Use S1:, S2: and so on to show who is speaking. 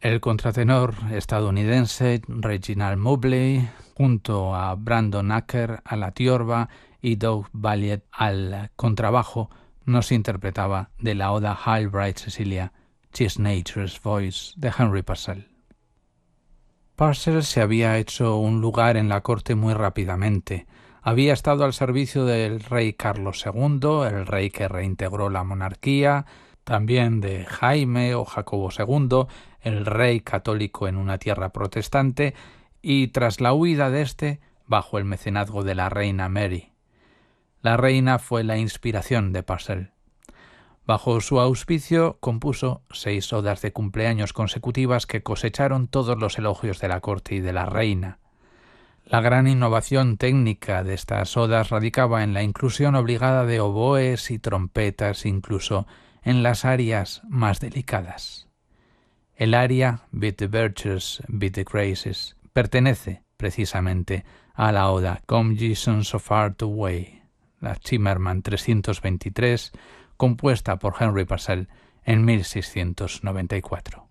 S1: El contratenor estadounidense Reginald Mobley, junto a Brandon Acker a la tiorba y Doug Balliet al contrabajo, nos interpretaba de la oda Hail Bright Cecilia, "'Tis Nature's Voice" de Henry Purcell. Purcell se había hecho un lugar en la corte muy rápidamente. Había estado al servicio del rey Carlos II, el rey que reintegró la monarquía, también de Jaime o Jacobo II, el rey católico en una tierra protestante, y tras la huida de éste, bajo el mecenazgo de la reina Mary. La reina fue la inspiración de Purcell. Bajo su auspicio compuso 6 odas de cumpleaños consecutivas que cosecharon todos los elogios de la corte y de la reina. La gran innovación técnica de estas odas radicaba en la inclusión obligada de oboes y trompetas, incluso en las arias más delicadas. El aria "Beat the Virtues, Beat the Graces" pertenece precisamente a la oda "Come Ye Sons of Earth Away", la Zimmermann 323, compuesta por Henry Purcell en 1694.